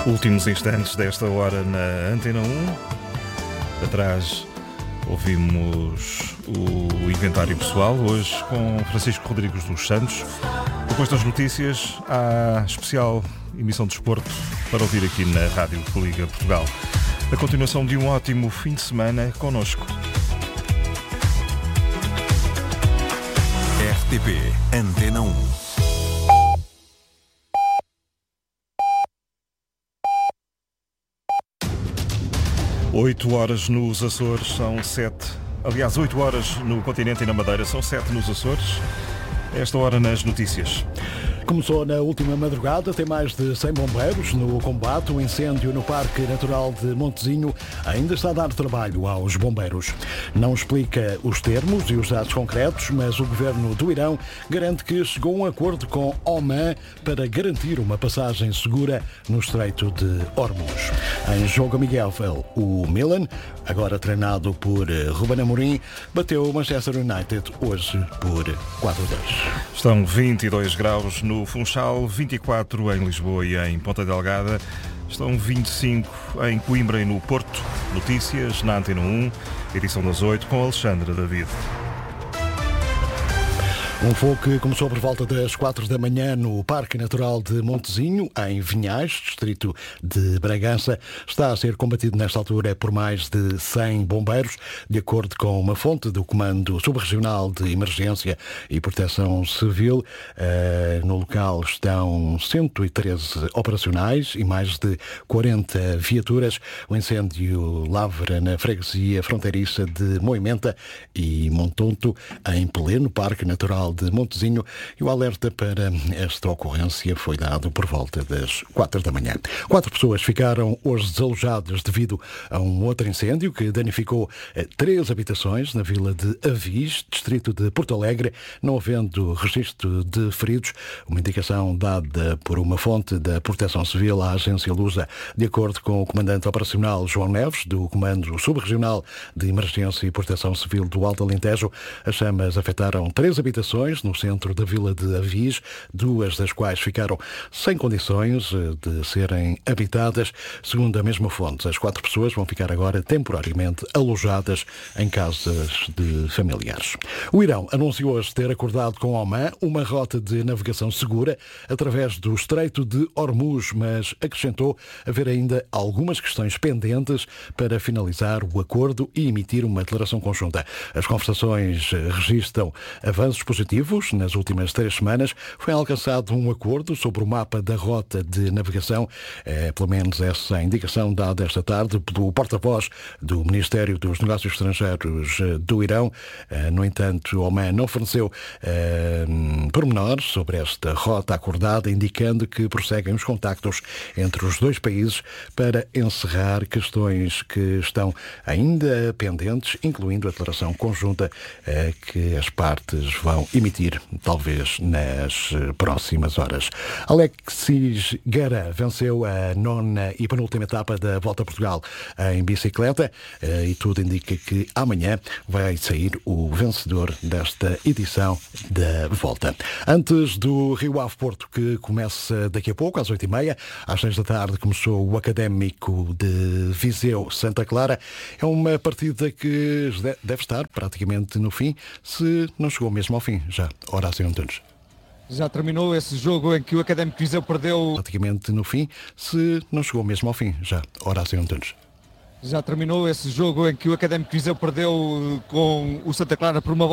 Últimos instantes desta hora na Antena 1. Atrás ouvimos o inventário pessoal, hoje com Francisco Rodrigues dos Santos. Depois das notícias, há especial emissão de desporto para ouvir aqui na Rádio Coliga Portugal. A continuação de um ótimo fim de semana connosco. RTP Antena 1. Oito horas nos Açores, são 7. Aliás, 8 horas no continente e na Madeira, são 7 nos Açores. Esta hora nas notícias. Começou na última madrugada, tem mais de 100 bombeiros no combate. O incêndio no Parque Natural de Montezinho ainda está a dar trabalho aos bombeiros. Não explica os termos e os dados concretos, mas o governo do Irão garante que chegou a um acordo com Oman para garantir uma passagem segura no Estreito de Hormuz. Em jogo amigável, o Milan, agora treinado por Ruben Amorim, bateu o Manchester United hoje por 4-2. Estão 22 graus no Funchal, 24 em Lisboa e em Ponta Delgada. Estão 25 em Coimbra e no Porto. Notícias na Antena 1, edição das 8, com Alexandra David. Um fogo que começou por volta das 4 da manhã no Parque Natural de Montezinho, em Vinhais, distrito de Bragança, está a ser combatido nesta altura por mais de 100 bombeiros, de acordo com uma fonte do Comando Subregional de Emergência e Proteção Civil. No local estão 113 operacionais e mais de 40 viaturas. O incêndio lavra na freguesia fronteiriça de Moimenta e Montonto, em pleno Parque Natural de Montezinho, e o alerta para esta ocorrência foi dado por volta das 4 da manhã. 4 pessoas ficaram hoje desalojadas devido a um outro incêndio que danificou 3 habitações na vila de Avis, distrito de Porto Alegre, não havendo registro de feridos. Uma indicação dada por uma fonte da Proteção Civil à agência Lusa, de acordo com o comandante operacional João Neves, do Comando Subregional de Emergência e Proteção Civil do Alto Alentejo. As chamas afetaram 3 habitações no centro da vila de Avis, 2 das quais ficaram sem condições de serem habitadas. Segundo a mesma fonte, as 4 pessoas vão ficar agora temporariamente alojadas em casas de familiares. O Irão anunciou hoje ter acordado com Oman uma rota de navegação segura através do Estreito de Hormuz, mas acrescentou haver ainda algumas questões pendentes para finalizar o acordo e emitir uma declaração conjunta. As conversações registram avanços positivos. Nas últimas 3 semanas foi alcançado um acordo sobre o mapa da rota de navegação, pelo menos essa indicação dada esta tarde pelo porta-voz do Ministério dos Negócios Estrangeiros do Irão. No entanto, Oman não forneceu pormenores sobre esta rota acordada, indicando que prosseguem os contactos entre os 2 países para encerrar questões que estão ainda pendentes, incluindo a declaração conjunta que as partes vão emitir, talvez nas próximas horas. Alexis Guerra venceu a 9ª e penúltima etapa da Volta a Portugal em bicicleta e tudo indica que amanhã vai sair o vencedor desta edição da Volta. Antes do Rio Ave Porto, que começa daqui a pouco, às 8h30, às 6 da tarde, começou o Académico de Viseu Santa Clara. É uma partida que deve estar praticamente no fim, se não chegou mesmo ao fim já. Horácio Antunes. Já terminou esse jogo em que o Académico de Viseu perdeu... Praticamente no fim, se não chegou mesmo ao fim já. Horácio Antunes. Já terminou esse jogo em que o Académico de Viseu perdeu com o Santa Clara por uma